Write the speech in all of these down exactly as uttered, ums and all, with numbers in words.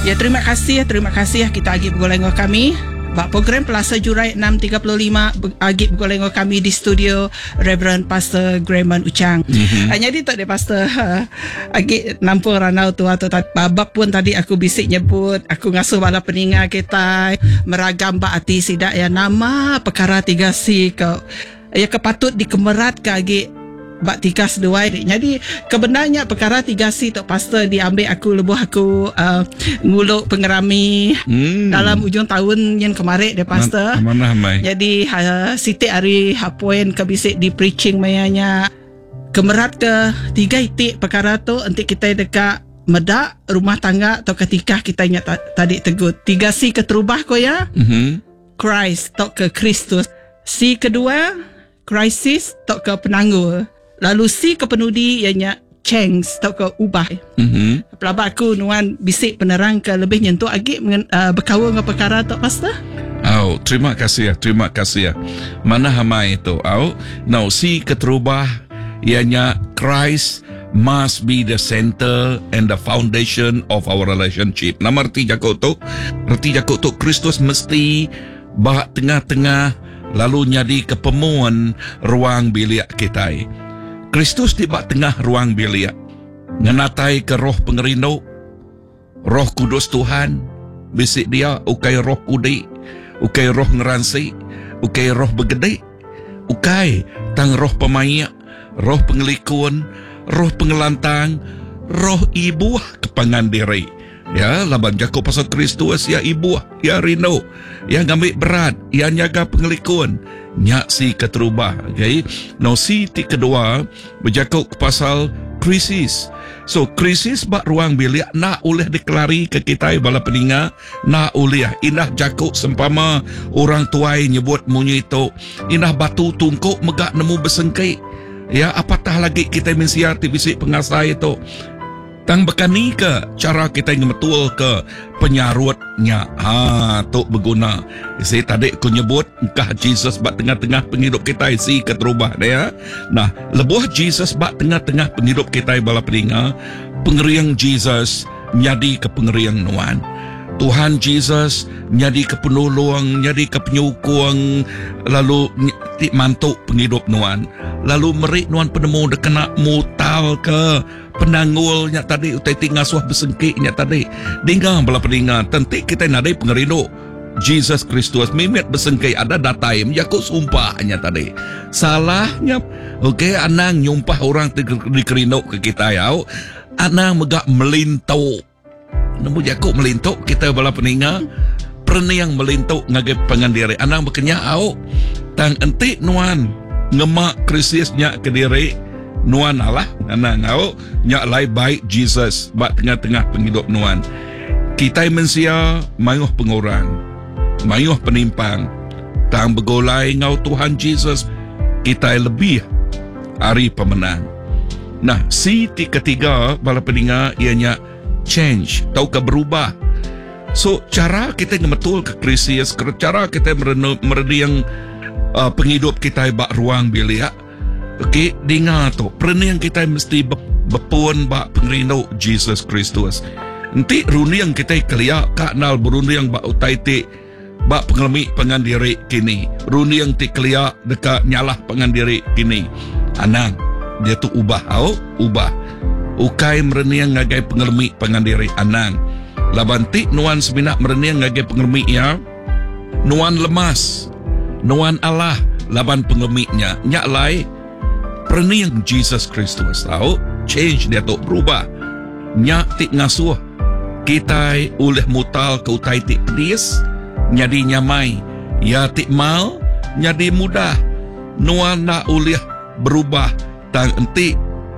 Ya, terima kasih, terima kasih kita agi bergoleng kami. Bak program Plaza Jurai enam tiga puluh lima agi bergoleng kami di studio Reverend Pastor Grayman Uchang. Mm-hmm. Uh, jadi tak ada Pastor uh, agi nampur ranau tu atau babak pun tadi aku bisik nyebut aku ngasuh bala peningat kita meragam bak ati sidak ya nama perkara tiga si ke ya kepatut dikemerat ke agi bak tiga sedua. Jadi kebenarnya perkara tiga si tok pastor diambil aku lebuh aku uh, nguluk pengerami hmm. dalam ujung tahun yang kemarin deh pastor. Mana mai. Jadi uh, siti hari hapoin ke bisik di preaching mayanya kemerat ke tiga itik perkara tu nanti kita dekat medak rumah tangga atau ketika kita ingat tadi tegut tiga si keterubah ko ya. Mm-hmm. Christ tok ke Kristus. Si kedua crisis tok ke penangguh. Lalu si kepenudi ianya change atau ke ubah. Mm-hmm. Pelabak aku nuan bisik penerang ke lebih nyentuh lagi uh, berkawal dengan perkara tu pastor. Oh, terima kasih ya, terima kasih ya. Mana hamai itu? Oh, now si keterubah ianya Christ must be the center and the foundation of our relationship. Nama erti jakut tu, erti jakut tu Kristus mesti bah tengah-tengah lalu nyadi kepemuan ruang bilik kita. Kristus di bak tengah ruang bilik ngenatai ke roh pengerino roh kudus Tuhan bisik dia ukai roh kudi ukai roh ngeransi ukai roh begede ukai tang roh pemayak roh pengelikuan roh pengelantang roh ibu kepangan diri ya laban Jakob pasal Kristus ya ibu ya rino ya ngambil berat ya nyaga pengelikuan nyak si keterubah. Okay, no si ti kedua berjakut pasal krisis. So krisis bak ruang bilik nak oleh dikelari ke kita bala peninga nak oleh inah jakut sempama orang tuai nyebut munyi itu inah batu tungkuk megak nemu besengkai ya apatah lagi kita mensiati bisik pengasai itu tang bekani ke cara kita ngemetul ke penyarutnya ha tu berguna. Saya tadi aku nyebut engkah Jesus bak tengah-tengah penghidup kita si keterubah dia. Nah, lebuh Jesus bak tengah-tengah penghidup kita bala peninga pengeriang Jesus nyadi ke pengeriang nuan. Tuhan Jesus nyadi ke penolong, nyadi ke penyukung, lalu ti mantuk penghidup nuan. Lalu merik nuan penemu de kena mutal ke penanggulnya tadi utai ngasuh besengkiknya tadi. Dinggang bala peninga tentik kita nadai pengerino Jesus Kristus mimet besengkai ada datai menjakut sumpahnya tadi. Salahnya okey anang nyumpah orang dikerino ke kita ya. Anang megak melintou. Namu jakut melintuk kita bala peninga pernah yang melintuk ngagai pengandiri anang berkenya au tang entik nuan ngemak krisisnya ke diri nuan Allah anang au nyak lai baik Jesus bak tengah-tengah penghidup nuan kita mensia mayuh pengurang mayuh penimpang tang begolai ngau Tuhan Jesus kita lebih hari pemenang. Nah si ti ketiga bala peninga ianya change tau ke berubah. So cara kita ngemetul ke krisis, cara kita merediang uh, penghidup kita bak ruang bilik. Okey, dengar tu pernah yang kita mesti bepuan bak pengerino Jesus Kristus. Nanti runi yang kita kelia kanal beruni yang bak utai ti bak pengelmi pengandiri kini. Runi yang ti kelia dekat nyalah pengandiri kini. Anang dia tu ubah, au ubah. Ukai mereniang ngagai pengelmi pengandiri anang. Labanti nuan seminak mereniang ngagai pengelmi ya. Nuan lemas. Nuan Allah laban pengelminya. Nyak lai perniang Jesus Kristus tahu. Change dia tu berubah. Nyak tik ngasuh. Kita uleh mutal ke utai tik pedis. Nyadi nyamai. Ya tik mal. Nyadi mudah. Nuan nak uleh berubah. Tang entik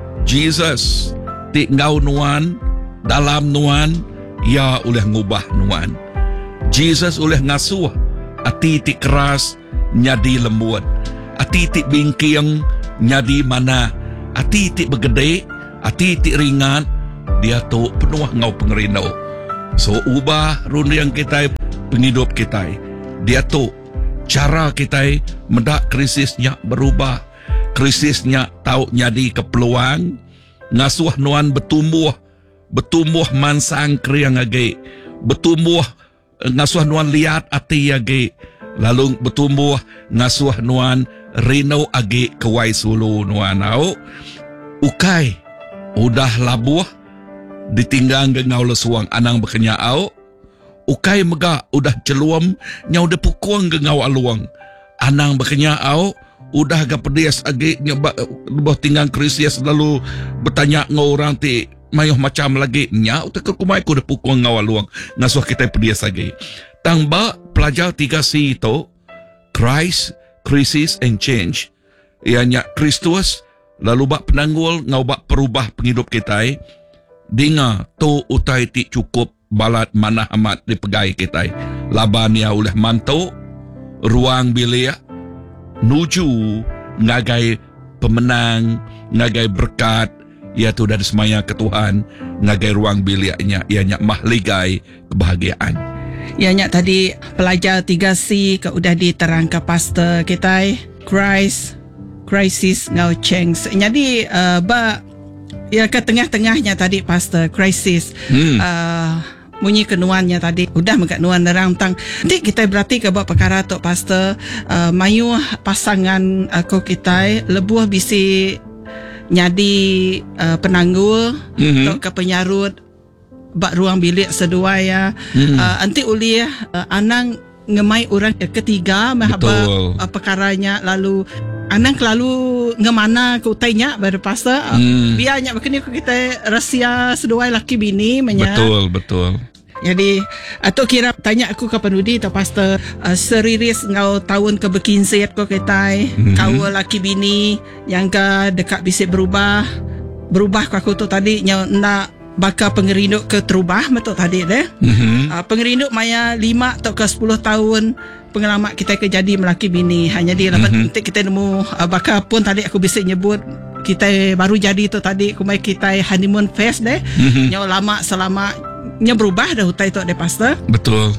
Jesus ti ngau nuan dalam nuan ya oleh ngubah nuan. Jesus oleh ngasuh ati ti keras nyadi lembut, ati ti bingking nyadi mana, ati ti begede, ati ti ringan dia tu penuh ngau pengerino. So ubah runda yang kita penghidup kita dia tu cara kita mendak krisisnya berubah. Krisisnya tahu nyadi ke peluang ngasuh nuan bertumbuh bertumbuh mansang kriang age bertumbuh ngasuh nuan liat ati age, lalu bertumbuh ngasuh nuan rino age kawai sulu nuan au ukai udah labuh ditinggang ngau lesuang anang bekenya au ukai mega udah celuam nyau de pukuang ngau aluang anang bekenya au udah agak pedias age nyoba lebih tinggang krisias lalu bertanya ngau orang ti mayuh macam lagi nya utak kumai ku de pukuang ngau aluang ngasuh kita pedias age tangba pelajar tiga C itu Christ, Crisis and Change ianya Kristus lalu bak penanggul ngau bak perubah penghidup kita dinga to utai ti cukup balat mana amat dipegai kita laban ya oleh mantu ruang bilik nuju ngagai pemenang ngagai berkat iaitu dari semaya ke Tuhan ngagai ruang biliknya ianya mahligai kebahagiaan. Ianya tadi pelajar tiga C ke udah diterang ke pastor kita Christ Crisis ngau change jadi uh, ba ya ke tengah-tengahnya tadi pastor crisis hmm. uh, bunyi kenuannya tadi udah megat nuan nerang tang nanti kita berarti ke buat perkara tok pastor uh, mayu pasangan aku uh, kita lebuh bisi nyadi uh, penanggul mm-hmm. tok ke penyarut bak ruang bilik sedua ya mm-hmm. uh, anti uli uh, anang ngemai orang ketiga mahaba uh, perkaranya lalu anang kelalu ngemana ke utainya pada pastor hmm. biarnya makanya kita rahsia sedua laki bini menya. Betul betul. Jadi atau kira tanya aku ke penudi atau pastor uh, seriris ngau tahun ke bekinset ko kita hmm. kau laki bini yang ke dekat bisa berubah berubah aku tu tadi nyau nak bakal pengerinduk ke terubah betul tadi deh. Mm-hmm. Uh, pengerinduk maya lima atau ke sepuluh tahun pengalaman kita ke jadi melaki bini hanya di lepas mm-hmm. kita nemu uh, bakal pun tadi aku bisa nyebut kita baru jadi tu tadi kumai kita honeymoon phase deh. Mm-hmm. Nyau lama selama nya berubah dah utai tu deh pastor. Betul.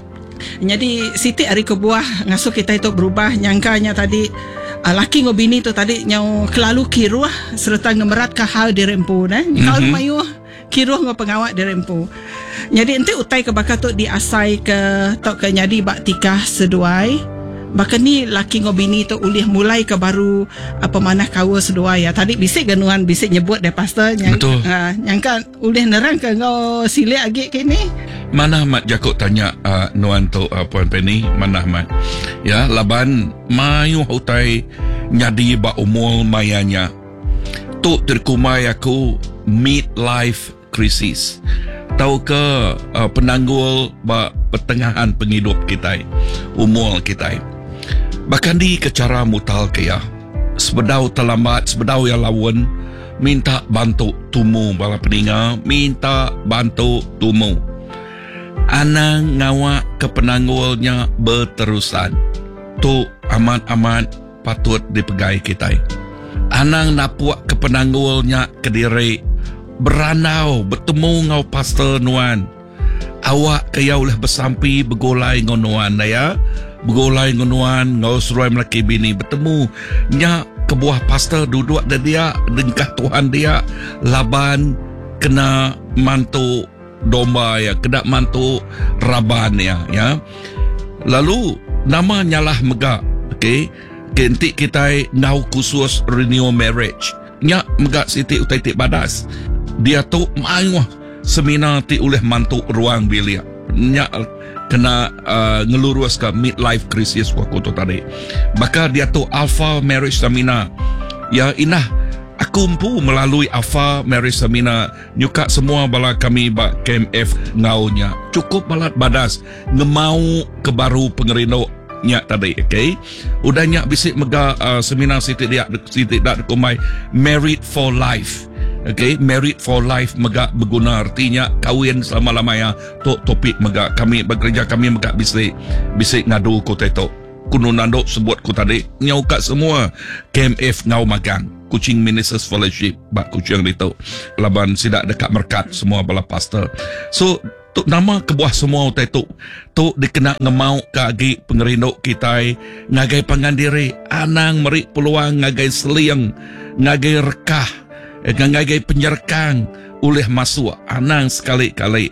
Jadi Siti hari kebuah ngasuh kita itu berubah nyangkanya tadi uh, laki ngobini tu tadi nyau kelalu kiruah serta ngemerat ke hal dirempu deh. Mm-hmm. Kalau mayu kiruh ngau pengawak dirempu. Jadi ente utai ke bakal tu diasai ke tok ke nyadi bak tikah seduai. Bahkan ni laki ngau bini tu ulih mulai ke baru apa mana kawa seduai ya. Tadi bisik ganuan bisik nyebut deh pastor yang uh, nyangka ulih nerang ke ngau silik agik kini. Mana mat jakok tanya uh, nuan tu uh, Puan Penny mana mat. Ya laban mayu utai nyadi bak umur mayanya. Tu terkumai aku midlife crisis. Tahu ke uh, penanggul ba pertengahan penghidup kita, umur kita. Bahkan di kecara mutal kaya, sebedau terlambat, sebedau yang lawan, minta bantu tumu bala peninga, minta bantu tumu. Anang ngawak ke penanggulnya berterusan. Tu amat-amat patut dipegai kita. Anang napuak ke penanggulnya ke diri beranau bertemu ngau pastor nuan awak kaya oleh bersampi bergolai ngau nuan ya bergolai ngau nuan ngau suruh melaki bini bertemu nya kebuah pastor duduk dan dia dengkah Tuhan dia laban kena mantu domba ya kena mantu raban ya ya lalu nama nyalah megak okey kentik kita ngau khusus renew marriage nya megak siti utai tik badas dia tu mayu seminar ti oleh mantu ruang bilik nya kena uh, ngelurus ke midlife crisis waktu tu tadi maka dia tu alpha marriage seminar ya inah aku empu melalui alpha marriage seminar nyuka semua bala kami ba K M F ngaunya cukup balat badas ngemau ke baru pengerino nya tadi okey udahnya bisik mega uh, seminar siti dia siti dak kumai married for life. Okay, married for life mega berguna artinya kahwin selama-lamanya tu topik mega kami bekerja kami mega bisik bisik ngadu ko teto kuno nando sebut ko tadi nyau kat semua K M F ngau magang Kuching Ministers Fellowship bak kucing itu laban sidak dekat merkat semua bala pastor so tu nama kebuah semua teto tu dikena ngemau kagi pengerinduk kita ngagai pangandiri anang merik peluang ngagai seliang ngagai rekah ngagai penyerkang oleh masuk anang sekali-kali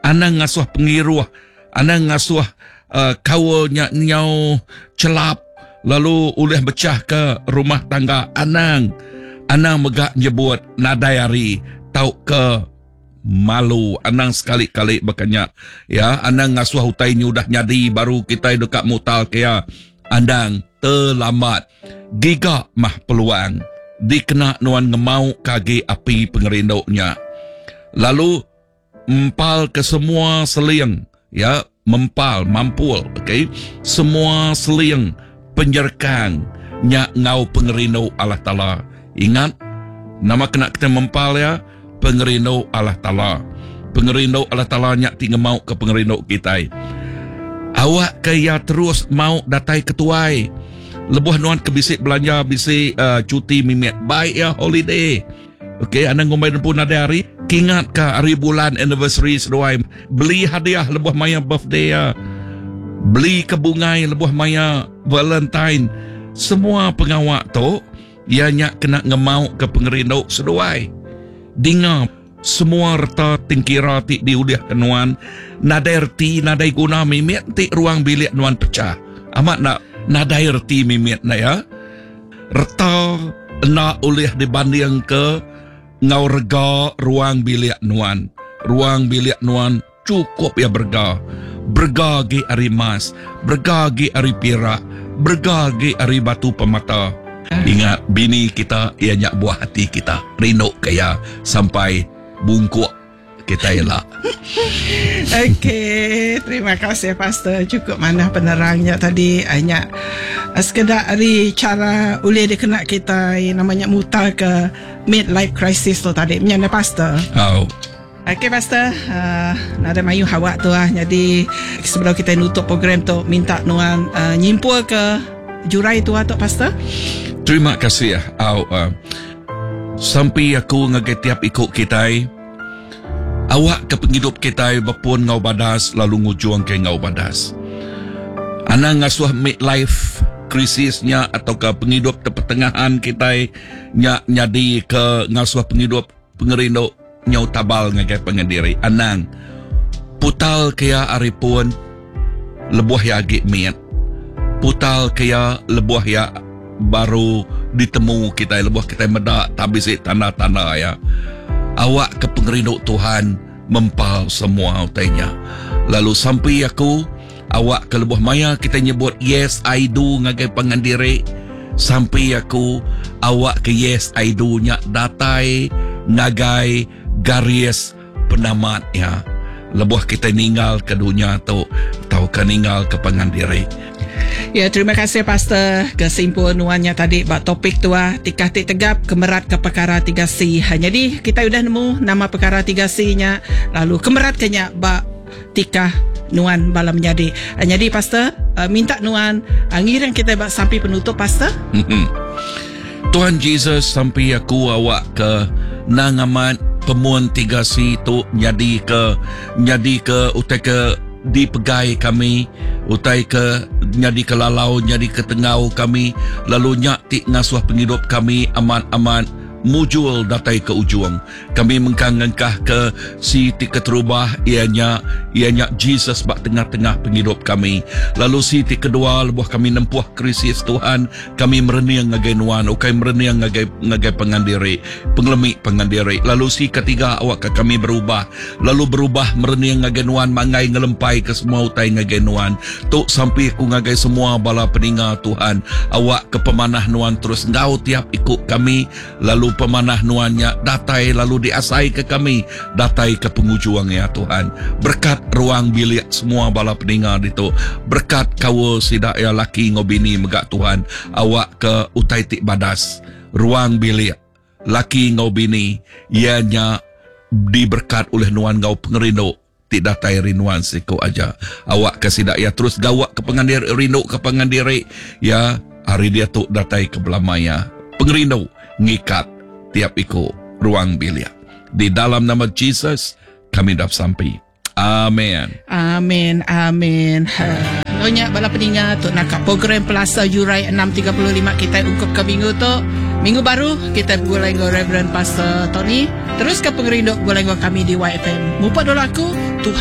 Anang ngasuh pengiruh, anang ngasuh uh, kawa nyau celap, lalu uleh becah ke rumah tangga anang. Anang megak nyebut nadayari tau ke malu. Anang sekali-kali berkenyak, ya, anang ngasuh utai nyudah nyadi baru kita dekat mutal kaya. Andang terlambat. Giga mah peluang dikena nuan ngemau kage api pengerindoknya. Lalu empal ke semua seliang, ya, mempal, mampul, okey, semua seliang penjerkang nyak ngau pengerindok Allah Ta'ala. Ingat, nama kena kita mempal, ya, pengerindok Allah Ta'ala. Pengerindok Allah Ta'ala nyak tinggal mau ke pengerindok kita. Awak kaya terus mau datai ketuai. Lebuh nuan ke bisik belanja, bisik uh, cuti mimit. Baik ya, holiday. Okey, anda ngomel pun ada hari. Kingat ke hari bulan anniversary seduai. Beli hadiah lebuh maya birthday ya. Beli kebungai lebuh maya Valentine. Semua pengawak tu, ianya kena ngemau ke pengerindok seduai. Dengar, semua reta tingkira ti diudiah ke nuan. Nadai reti, nadai guna mimit ti ruang bilik nuan pecah. Amat nak nadai reti mimit na ya. Reta nak ulih dibanding ke ngau rega ruang bilik nuan. Ruang bilik nuan cukup ya berga. Berga ge ari emas, berga ge ari perak, berga ge ari batu pemata. Ingat, bini kita ianya buah hati kita. Rindu kaya sampai bungkuk kita elak. Okey, terima kasih Pastor. Cukup mana penerangnya tadi. Hanya sekedar dari cara boleh dikena kita yang namanya mutar ke midlife crisis tu tadi. Menyana Pastor. Oh. Okey Pastor, uh, ada mayu hawak tu lah. Jadi sebelum kita nutup program tu, minta nuan uh, nyimpul ke jurai tu lah tu Pastor. Terima kasih ya. Oh, uh, sampai aku ngagetiap ikut kita. Awak ke penghidup kita bapun ngau badas lalu ngujuang ke ngau badas. Anang ngasuh midlife krisisnya atau ke penghidup pertengahan kita nya nyadi ke ngasuh penghidup pengerindok nyau tabal ngagai pengendiri. Anang putal kaya aripun lebuh ya agik miat. Putal kaya lebuh ya baru ditemu kita, lebuh kita medak tabisi tanda-tanda ya. Awak ke pengerindok Tuhan mempal semua utainya. Lalu sampai aku awak ke lebuh maya kita nyebut yes I do ngagai pengandiri. Sampai aku awak ke yes I do nya datai ngagai garis penamat ya. Lebuh kita ninggal ke dunia tu tau ke ninggal ke pengandiri. Ya, terima kasih Pastor. Kesimpulan nuannya tadi bak topik tu ah tikah tik tegap kemerat ke perkara tiga C. Jadi kita sudah nemu nama perkara tiga C-nya, lalu kemerat kenya bak tikah nuan bala menjadi. Jadi Pastor, uh, minta nuan uh, ngiring kita bak sampai penutup Pastor. Tuhan Yesus sampai aku awak ke nangamat pemuan tiga C tu nyadi ke nyadi ke utai ke di pegai kami, utai ke nyadi ke lalau, nyadi ke tengau kami, lalu nyak tik ngasuh penghidup kami aman-aman mujul datai ke ujung. Kami mengkangangkah ke si tik keterubah ianya ianya Jesus bak tengah-tengah penghidup kami. Lalu si tik kedua lebuh kami nempuh krisis Tuhan, kami mereniang ngagai nuan, ukai mereniang ngagai ngagai pengandiri, pengelemik pengandiri. Lalu si ketiga awak ke kami berubah, lalu berubah mereniang ngagai nuan, mangai ngelempai ke semua utai ngagai nuan. Tok sampai ku ngagai semua bala peninga Tuhan, awak ke pemanah nuan terus ngau tiap ikut kami, lalu pemanah nuannya datai lalu diasai ke kami, datai ke pengujuang ya Tuhan. Berkat ruang bilik semua bala peninga itu, berkat kawa sidak ya laki ngobini megak Tuhan, awak ke utai tik badas ruang bilik laki ngobini ianya diberkat oleh nuan ngau pengerindok tik datai rinuan siko aja. Awak ke sidak ya terus gawak ke pengandir rindu ke pengandiri ya, hari dia tu datai ke belamaya pengerindok ngikat tiap ikut ruang bilik. Di dalam nama Jesus kami dah sampai. Amin. Amin. Amin. Nyonya bala peningat tu nak program Plaza Jurai enam tiga lima kita ungkup ke minggu tu. Minggu baru kita gulai dengan Reverend Pastor Tony. Terus ke pengerindok gulai dengan kami di Y F M. Mupa dulu aku Tuhan